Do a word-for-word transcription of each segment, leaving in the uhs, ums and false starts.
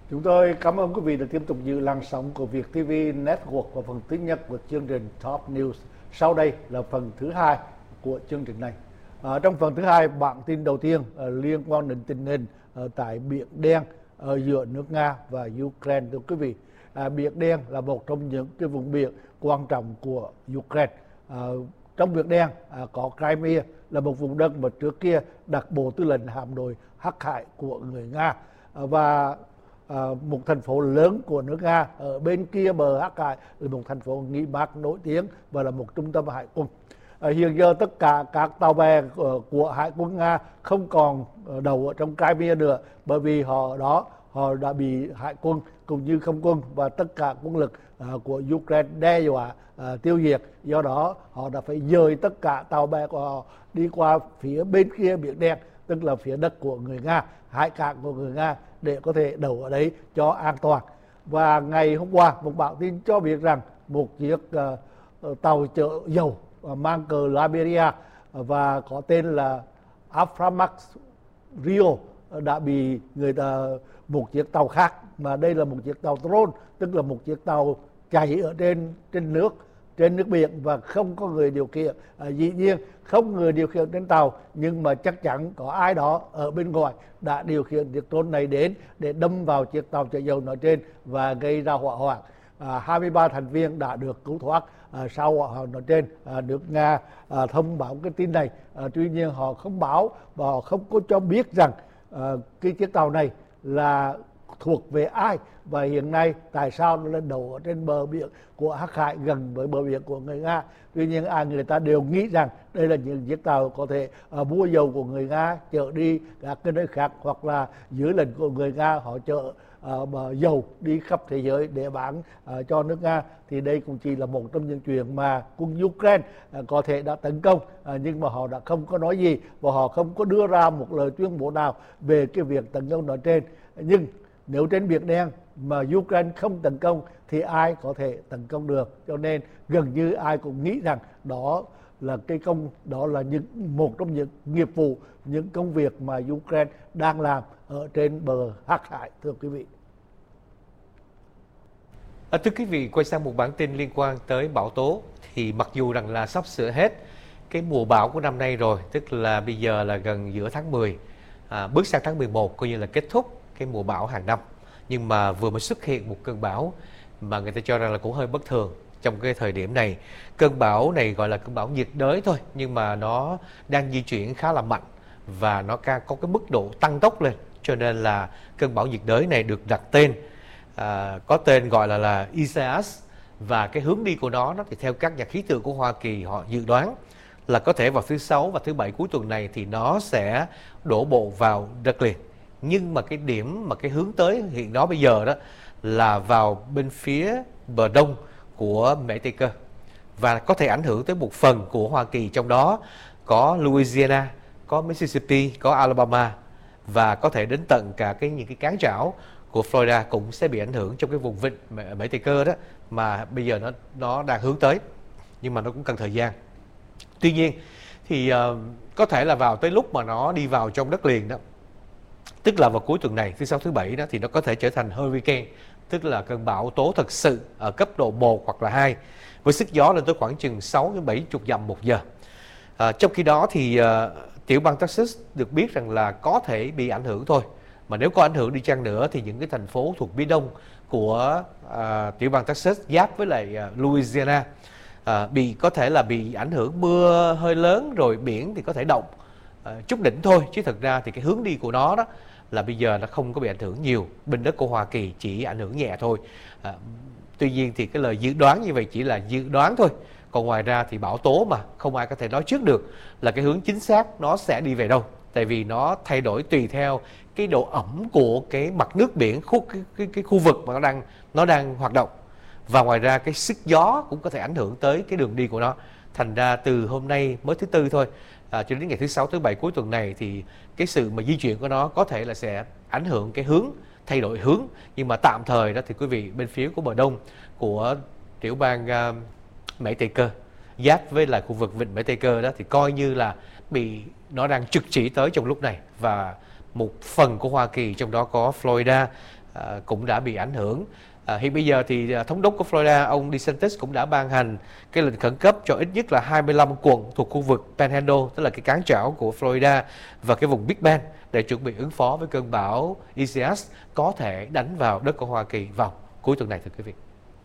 Chúng tôi cảm ơn quý vị đã tiếp tục giữ làn sóng của Việt ti vi Network và phần thứ nhất của chương trình Top News. Sau đây là phần thứ hai của chương trình này. À, trong phần thứ hai, bản tin đầu tiên à, liên quan đến tình hình à, tại Biển Đen ở giữa nước Nga và Ukraine. Thưa quý vị, à, Biển Đen là một trong những cái vùng biển quan trọng của Ukraine. À, trong Biển Đen à, có Crimea là một vùng đất mà trước kia đặt bộ tư lệnh hạm đội Hắc Hải của người Nga, à, và À, một thành phố lớn của nước Nga ở bên kia bờ Hắc Hải là một thành phố nghỉ mát nổi tiếng và là một trung tâm hải quân. À, hiện giờ tất cả các tàu bè của, của hải quân Nga không còn đầu ở trong Crimea nữa, bởi vì họ đó họ đã bị hải quân cũng như không quân và tất cả quân lực à, của Ukraine đe dọa à, tiêu diệt. Do đó họ đã phải dời tất cả tàu bè của họ đi qua phía bên kia Biển Đen, tức là phía đất của người Nga, hải cảng của người Nga, để có thể đậu ở đấy cho an toàn. Và ngày hôm qua, một bản tin cho biết rằng một chiếc uh, tàu chở dầu uh, mang cờ Liberia uh, và có tên là Aframax Rio đã bị người ta một chiếc tàu khác, mà đây là một chiếc tàu trôn, tức là một chiếc tàu chạy ở trên trên nước trên nước biển và không có người điều khiển. À, dĩ nhiên không người điều khiển trên tàu, nhưng mà chắc chắn có ai đó ở bên ngoài đã điều khiển chiếc trôn này đến để đâm vào chiếc tàu chở dầu nói trên và gây ra hỏa hoạn. À, hai mươi ba thành viên đã được cứu thoát à, sau hỏa hoạn nói trên. À, nước Nga à, thông báo cái tin này, à, tuy nhiên họ không báo và họ không có cho biết rằng à, cái chiếc tàu này là thuộc về ai và hiện nay tại sao nó lên đậu ở trên bờ biển của Hắc Hải gần với bờ biển của người Nga. Tuy nhiên ai người ta đều nghĩ rằng đây là những chiếc tàu có thể uh, mua dầu của người Nga chở đi các cái nơi khác, hoặc là dưới lệnh của người Nga họ chở uh, dầu đi khắp thế giới để bán uh, cho nước Nga. Thì đây cũng chỉ là một trong những chuyện mà quân Ukraine uh, có thể đã tấn công, uh, nhưng mà họ đã không có nói gì và họ không có đưa ra một lời tuyên bố nào về cái việc tấn công nói trên. Nhưng nếu trên Biển Đen mà Ukraine không tấn công thì ai có thể tấn công được, cho nên gần như ai cũng nghĩ rằng đó là cái công đó là những một trong những nghiệp vụ, những công việc mà Ukraine đang làm ở trên bờ Hắc Hải. Thưa quý vị. À, thưa quý vị, quay sang một bản tin liên quan tới bão tố. Thì mặc dù rằng là sắp sửa hết cái mùa bão của năm nay rồi, tức là bây giờ là gần giữa tháng mười, à, bước sang tháng mười một coi như là kết thúc cái mùa bão hàng năm, nhưng mà vừa mới xuất hiện một cơn bão mà người ta cho rằng là cũng hơi bất thường trong cái thời điểm này. Cơn bão này gọi là cơn bão nhiệt đới thôi, nhưng mà nó đang di chuyển khá là mạnh và nó có cái mức độ tăng tốc lên, cho nên là cơn bão nhiệt đới này được đặt tên à, có tên gọi là là Isaias. Và cái hướng đi của nó, nó thì theo các nhà khí tượng của Hoa Kỳ họ dự đoán là có thể vào thứ sáu và thứ bảy cuối tuần này thì nó sẽ đổ bộ vào đất liền. Nhưng mà cái điểm mà cái hướng tới hiện đó bây giờ đó là vào bên phía bờ đông của Mỹ Tây Cơ và có thể ảnh hưởng tới một phần của Hoa Kỳ, trong đó có Louisiana, có Mississippi, có Alabama và có thể đến tận cả cái những cái cán trảo của Florida cũng sẽ bị ảnh hưởng trong cái vùng vịnh Mỹ Tây Cơ đó mà bây giờ nó nó đang hướng tới, nhưng mà nó cũng cần thời gian. Tuy nhiên thì uh, có thể là vào tới lúc mà nó đi vào trong đất liền đó, tức là vào cuối tuần này, thứ sáu thứ bảy đó, thì nó có thể trở thành hurricane, tức là cơn bão tố thật sự ở cấp độ một hoặc là hai, với sức gió lên tới khoảng chừng sáu đến bảy mươi dặm một giờ. À, trong khi đó thì uh, tiểu bang Texas được biết rằng là có thể bị ảnh hưởng thôi, mà nếu có ảnh hưởng đi chăng nữa thì những cái thành phố thuộc phía đông của uh, tiểu bang Texas giáp với lại uh, Louisiana uh, bị có thể là bị ảnh hưởng mưa hơi lớn, rồi biển thì có thể động uh, chút đỉnh thôi, chứ thật ra thì cái hướng đi của nó đó là bây giờ nó không có bị ảnh hưởng nhiều. Bên đất của Hoa Kỳ chỉ ảnh hưởng nhẹ thôi. Uh, tuy nhiên thì cái lời dự đoán như vậy chỉ là dự đoán thôi, còn ngoài ra thì bão tố mà không ai có thể nói trước được là cái hướng chính xác nó sẽ đi về đâu, tại vì nó thay đổi tùy theo cái độ ẩm của cái mặt nước biển khu cái, cái, cái khu vực mà nó đang nó đang hoạt động, và ngoài ra cái sức gió cũng có thể ảnh hưởng tới cái đường đi của nó. Thành ra từ hôm nay mới thứ tư thôi à, cho đến ngày thứ sáu thứ bảy cuối tuần này thì cái sự mà di chuyển của nó có thể là sẽ ảnh hưởng cái hướng, thay đổi hướng, nhưng mà tạm thời đó thì quý vị bên phía của bờ đông của tiểu bang uh, Mỹ Tây Cơ giáp với lại khu vực vịnh Mỹ Tây Cơ đó thì coi như là bị nó đang trực chỉ tới trong lúc này, và một phần của Hoa Kỳ trong đó có Florida, à, cũng đã bị ảnh hưởng. À, hiện bây giờ thì thống đốc của Florida, ông DeSantis, cũng đã ban hành cái lệnh khẩn cấp cho ít nhất là hai mươi lăm quận thuộc khu vực Panhandle, tức là cái cán trảo của Florida và cái vùng Big Bend, để chuẩn bị ứng phó với cơn bão Isaias có thể đánh vào đất của Hoa Kỳ vào cuối tuần này, thưa quý vị.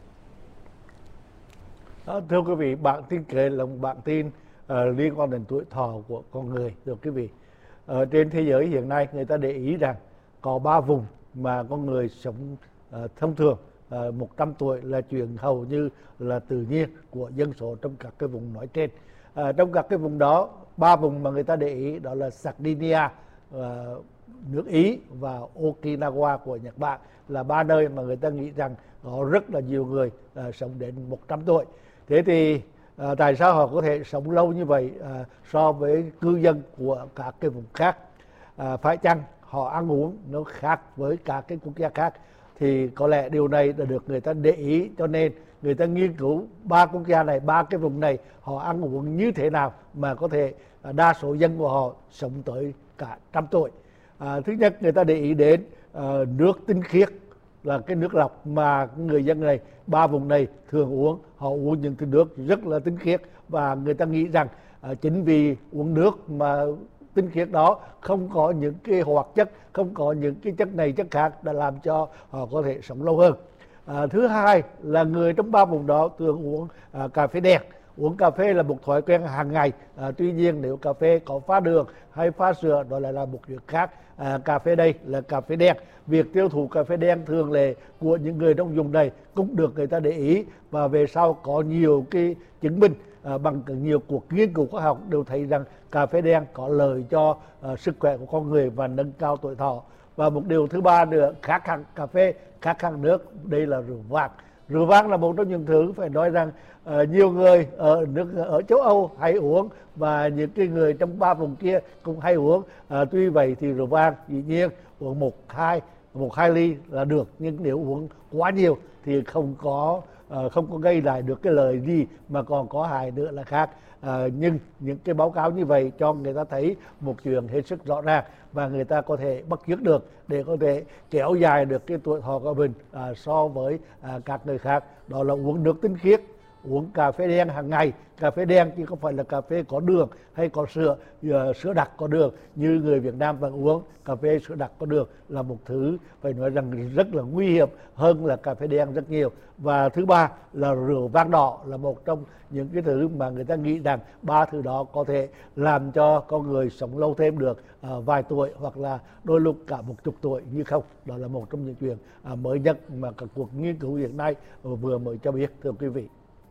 À, thưa quý vị, bản tin kể là một bản tin uh, liên quan đến tuổi thọ của con người. Thưa quý vị, ở trên thế giới hiện nay người ta để ý rằng có ba vùng mà con người sống uh, thông thường uh, một trăm tuổi là chuyện hầu như là tự nhiên của dân số trong các cái vùng nói trên. Uh, trong các cái vùng đó, ba vùng mà người ta để ý đó là Sardinia, uh, nước Ý, và Okinawa của Nhật Bản, là ba nơi mà người ta nghĩ rằng có rất là nhiều người uh, sống đến một trăm tuổi. Thế thì à, tại sao họ có thể sống lâu như vậy à, so với cư dân của các cái vùng khác? À, phải chăng họ ăn uống nó khác với các cái quốc gia khác? Thì có lẽ điều này đã được người ta để ý, cho nên người ta nghiên cứu ba quốc gia này, ba cái vùng này họ ăn uống như thế nào mà có thể à, đa số dân của họ sống tới cả trăm tuổi. À, thứ nhất, người ta để ý đến à, nước tinh khiết, là cái nước lọc mà người dân này, ba vùng này thường uống. Họ uống những cái nước rất là tinh khiết, và người ta nghĩ rằng à, chính vì uống nước mà tinh khiết đó không có những cái hoạt chất, không có những cái chất này chất khác, đã làm cho họ có thể sống lâu hơn. À, thứ hai là người trong ba vùng đó thường uống à, cà phê đen. Uống cà phê là một thói quen hàng ngày. À, tuy nhiên nếu cà phê có pha đường hay pha sữa, đó lại là một chuyện khác. À, cà phê đây là cà phê đen. Việc tiêu thụ cà phê đen thường lệ của những người trong vùng này cũng được người ta để ý, và về sau có nhiều cái chứng minh à, bằng nhiều cuộc nghiên cứu khoa học đều thấy rằng cà phê đen có lợi cho à, sức khỏe của con người và nâng cao tuổi thọ. Và một điều thứ ba nữa, khác hẳn cà phê, khác hẳn nước, đây là rượu vang. Rượu vang là một trong những thứ phải nói rằng uh, nhiều người ở nước ở châu Âu hay uống, và những cái người trong ba vùng kia cũng hay uống. Uh, tuy vậy thì rượu vang dĩ nhiên uống một hai một hai ly là được, nhưng nếu uống quá nhiều thì không có uh, không có gây lại được cái lợi gì, mà còn có hại nữa là khác. À, nhưng những cái báo cáo như vậy cho người ta thấy một chuyện hết sức rõ ràng, và người ta có thể bắt chước được để có thể kéo dài được cái tuổi thọ của mình à, so với à, các người khác. Đó là uống nước tinh khiết, uống cà phê đen hàng ngày. Cà phê đen chứ không phải là cà phê có đường hay có sữa, uh, sữa đặc có đường như người Việt Nam vẫn uống. Cà phê sữa đặc có đường là một thứ phải nói rằng rất là nguy hiểm hơn là cà phê đen rất nhiều. Và thứ ba là rượu vang đỏ, là một trong những cái thứ mà người ta nghĩ rằng ba thứ đó có thể làm cho con người sống lâu thêm được uh, vài tuổi, hoặc là đôi lúc cả một chục tuổi như không. Đó là một trong những chuyện uh, mới nhất mà các cuộc nghiên cứu hiện nay uh, vừa mới cho biết, thưa quý vị.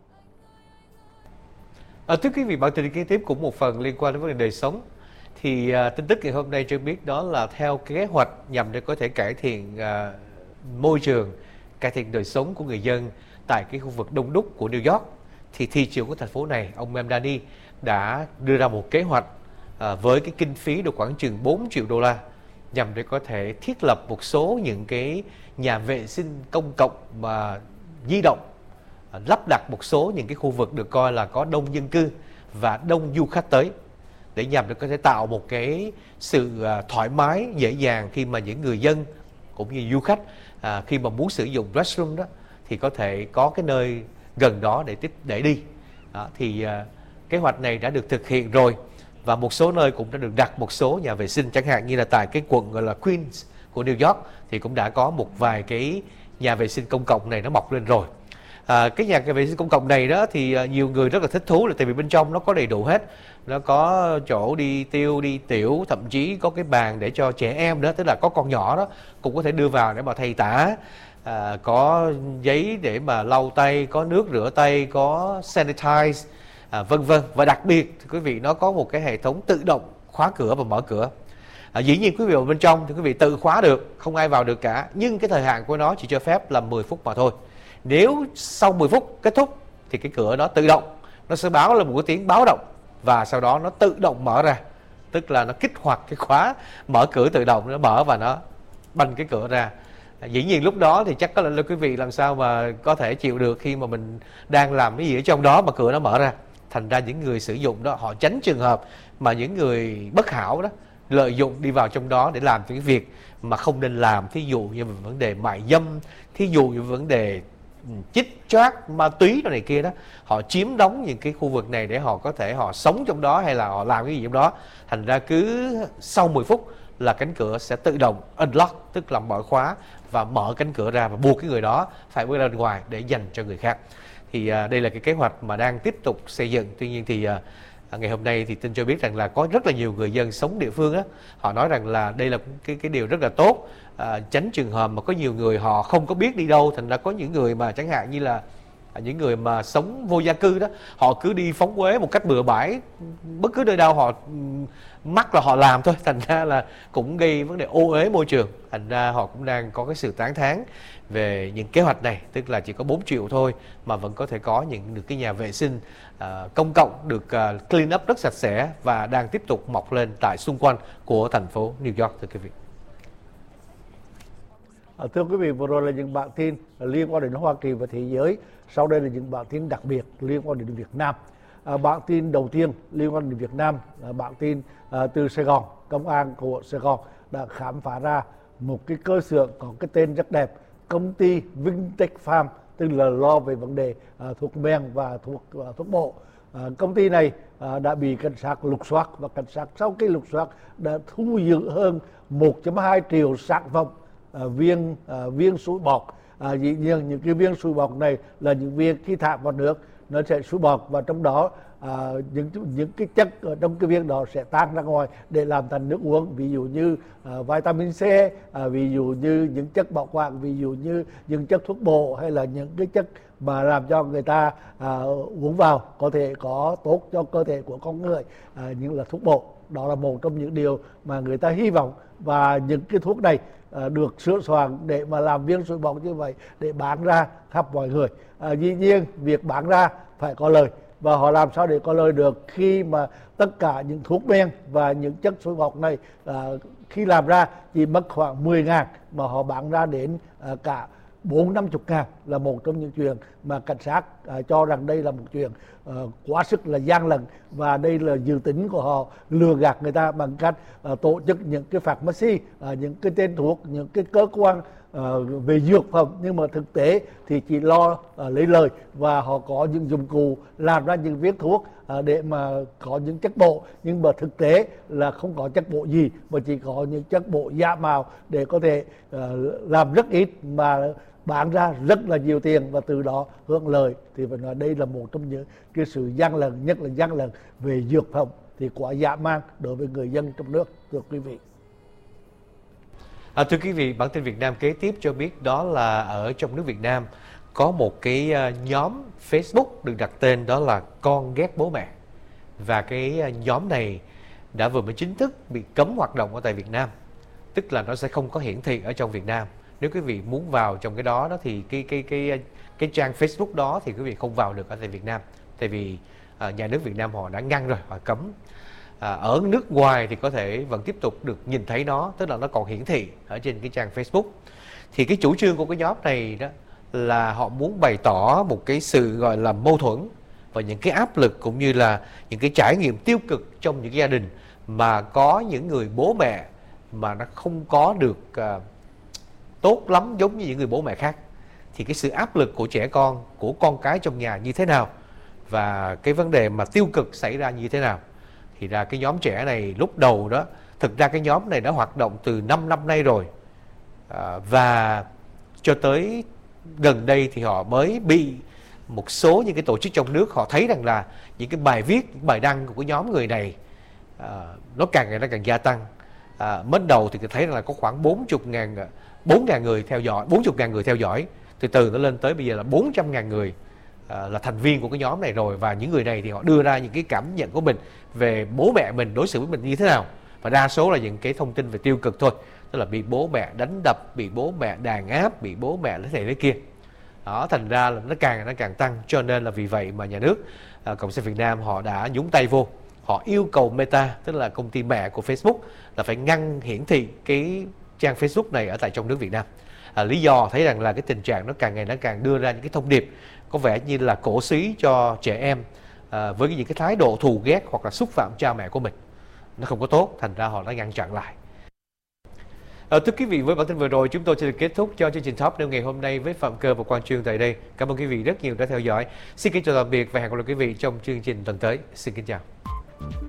À, thưa quý vị, bản tin kế tiếp cũng một phần liên quan đến vấn đề đời sống. Thì à, tin tức ngày hôm nay cho biết đó là theo kế hoạch nhằm để có thể cải thiện à, môi trường, cải thiện đời sống của người dân tại cái khu vực đông đúc của New York, thì thị trưởng của thành phố này, ông Mamdani, đã đưa ra một kế hoạch à, với cái kinh phí được khoảng chừng bốn triệu đô la nhằm để có thể thiết lập một số những cái nhà vệ sinh công cộng mà di động, lắp đặt một số những cái khu vực được coi là có đông dân cư và đông du khách tới, để nhằm để có thể tạo một cái sự thoải mái, dễ dàng khi mà những người dân cũng như du khách à, khi mà muốn sử dụng restroom đó thì có thể có cái nơi gần đó để tiếp để đi. Đó, thì à, kế hoạch này đã được thực hiện rồi, và một số nơi cũng đã được đặt một số nhà vệ sinh, chẳng hạn như là tại cái quận gọi là Queens của New York thì cũng đã có một vài cái nhà vệ sinh công cộng này nó mọc lên rồi. À, cái nhà vệ sinh công cộng này đó thì à, nhiều người rất là thích thú, là tại vì bên trong nó có đầy đủ hết. Nó có chỗ đi tiêu, đi tiểu, thậm chí có cái bàn để cho trẻ em đó, tức là có con nhỏ đó cũng có thể đưa vào để mà thay tã. À, có giấy để mà lau tay, có nước rửa tay, có sanitize, à, vân vân. Và đặc biệt thì quý vị, nó có một cái hệ thống tự động khóa cửa và mở cửa. À, dĩ nhiên quý vị vào bên trong thì quý vị tự khóa được, không ai vào được cả, nhưng cái thời hạn của nó chỉ cho phép là mười phút mà thôi. Nếu sau mười phút kết thúc thì cái cửa đó tự động, nó sẽ báo là một cái tiếng báo động, và sau đó nó tự động mở ra. Tức là nó kích hoạt cái khóa mở cửa tự động, nó mở và nó banh cái cửa ra. À, dĩ nhiên lúc đó thì chắc có lẽ là quý vị làm sao mà có thể chịu được khi mà mình đang làm cái gì ở trong đó mà cửa nó mở ra. Thành ra những người sử dụng đó họ tránh trường hợp mà những người bất hảo đó lợi dụng đi vào trong đó để làm những cái việc mà không nên làm, thí dụ như vấn đề mại dâm, thí dụ như vấn đề chích choát ma túy này kia đó. Họ chiếm đóng những cái khu vực này để họ có thể họ sống trong đó hay là họ làm cái gì trong đó. Thành ra cứ sau mười phút là cánh cửa sẽ tự động unlock, tức là mở khóa và mở cánh cửa ra và buộc cái người đó phải bước ra ngoài để dành cho người khác. Thì à, đây là cái kế hoạch mà đang tiếp tục xây dựng. Tuy nhiên thì à, ngày hôm nay thì tin cho biết rằng là có rất là nhiều người dân sống địa phương á, họ nói rằng là đây là cái cái điều rất là tốt, à, tránh trường hợp mà có nhiều người họ không có biết đi đâu. Thành ra có những người mà chẳng hạn như là những người mà sống vô gia cư đó, họ cứ đi phóng uế một cách bừa bãi, bất cứ nơi đâu họ mắc là họ làm thôi. Thành ra là cũng gây vấn đề ô uế môi trường. Thành ra họ cũng đang có cái sự tán thán về những kế hoạch này, tức là chỉ có bốn triệu thôi mà vẫn có thể có những được cái nhà vệ sinh uh, công cộng được uh, clean up rất sạch sẽ và đang tiếp tục mọc lên tại xung quanh của thành phố New York, thưa quý vị. À, thưa quý vị, vừa rồi là những bản tin liên quan đến Hoa Kỳ và thế giới. Sau đây là những bản tin đặc biệt liên quan đến Việt Nam. À, bản tin đầu tiên liên quan đến Việt Nam là bản tin à, từ Sài Gòn. Công an của Sài Gòn đã khám phá ra một cái cơ xưởng có cái tên rất đẹp, công ty Vintage Farm, tức là lo về vấn đề à, thuốc men và thuốc à, thuốc bổ. À, công ty này à, đã bị cảnh sát lục soát, và cảnh sát sau khi lục soát đã thu giữ hơn một phẩy hai triệu sản phẩm à, viên à, viên sủi bọt. À, dĩ nhiên những cái viên sủi bọt này là những viên khi thả vào nước nó sẽ sủi bọt, và trong đó à, những những cái chất ở trong cái viên đó sẽ tan ra ngoài để làm thành nước uống, ví dụ như à, vitamin C, à, ví dụ như những chất bảo quản, ví dụ như những chất thuốc bổ, hay là những cái chất mà làm cho người ta à, uống vào có thể có tốt cho cơ thể của con người, à, như là thuốc bổ. Đó là một trong những điều mà người ta hy vọng, và những cái thuốc này à, được sửa soạn để mà làm viên sủi bọt như vậy để bán ra khắp mọi người. À, dĩ nhiên việc bán ra phải có lời, và họ làm sao để có lời được khi mà tất cả những thuốc men và những chất sủi bọt này à, khi làm ra chỉ mất khoảng mười ngàn mà họ bán ra đến à, cả bốn năm chục ngàn, là một trong những chuyện mà cảnh sát à, cho rằng đây là một chuyện à, quá sức là gian lận, và đây là dự tính của họ lừa gạt người ta bằng cách à, tổ chức những cái pharmacy, à, những cái tên thuốc, những cái cơ quan à, về dược phẩm, nhưng mà thực tế thì chỉ lo à, lấy lời, và họ có những dụng cụ làm ra những viên thuốc à, để mà có những chất bổ, nhưng mà thực tế là không có chất bổ gì, mà chỉ có những chất bổ giả mạo để có thể à, làm rất ít mà bán ra rất là nhiều tiền và từ đó hưởng lợi. Thì phải nói đây là một trong những cái sự gian lận, nhất là gian lận về dược phẩm thì quá dã man đối với người dân trong nước, thưa quý vị. À, thưa quý vị, bản tin Việt Nam kế tiếp cho biết đó là ở trong nước Việt Nam có một cái nhóm Facebook được đặt tên đó là Con Ghét Bố Mẹ, và cái nhóm này đã vừa mới chính thức bị cấm hoạt động ở tại Việt Nam, tức là nó sẽ không có hiển thị ở trong Việt Nam. Nếu quý vị muốn vào trong cái đó đó thì cái cái cái cái trang Facebook đó thì quý vị không vào được ở tại Việt Nam, tại vì à, nhà nước Việt Nam họ đã ngăn rồi, họ cấm. À, ở nước ngoài thì có thể vẫn tiếp tục được nhìn thấy nó, tức là nó còn hiển thị ở trên cái trang Facebook. Thì cái chủ trương của cái nhóm này đó là họ muốn bày tỏ một cái sự gọi là mâu thuẫn và những cái áp lực cũng như là những cái trải nghiệm tiêu cực trong những gia đình mà có những người bố mẹ mà nó không có được uh, tốt lắm giống như những người bố mẹ khác. Thì cái sự áp lực của trẻ con, của con cái trong nhà như thế nào, và cái vấn đề mà tiêu cực xảy ra như thế nào. Thì ra cái nhóm trẻ này lúc đầu đó, thực ra cái nhóm này đã hoạt động từ năm năm nay rồi, à, và cho tới gần đây thì họ mới bị một số những cái tổ chức trong nước họ thấy rằng là những cái bài viết, những bài đăng của cái nhóm người này à, nó càng ngày nó càng gia tăng. À, mới đầu thì thấy rằng là có khoảng bốn mươi ngàn bốn ngàn người theo dõi, bốn mươi ngàn người theo dõi, từ từ nó lên tới bây giờ là bốn trăm ngàn người à, là thành viên của cái nhóm này rồi. Và những người này thì họ đưa ra những cái cảm nhận của mình về bố mẹ mình đối xử với mình như thế nào, và đa số là những cái thông tin về tiêu cực thôi, tức là bị bố mẹ đánh đập, bị bố mẹ đàn áp, bị bố mẹ lấy này lấy kia. Đó, thành ra là nó càng nó càng tăng. Cho nên là vì vậy mà nhà nước à, Cộng sản Việt Nam họ đã nhúng tay vô, họ yêu cầu Meta, tức là công ty mẹ của Facebook, là phải ngăn hiển thị cái trang Facebook này ở tại trong nước Việt Nam. À, lý do thấy rằng là cái tình trạng nó càng ngày nó càng đưa ra những cái thông điệp có vẻ như là cổ súy cho trẻ em à, với những cái thái độ thù ghét hoặc là xúc phạm cha mẹ của mình. nó không có tốt, thành ra họ đã ngăn chặn lại. À, thưa quý vị, với bản tin vừa rồi chúng tôi sẽ được kết thúc cho chương trình Top News ngày hôm nay với Phạm Cơ và Quang Trương tại đây. Cảm ơn quý vị rất nhiều đã theo dõi. Xin kính chào tạm biệt và hẹn gặp lại quý vị trong chương trình tuần tới. Xin kính chào.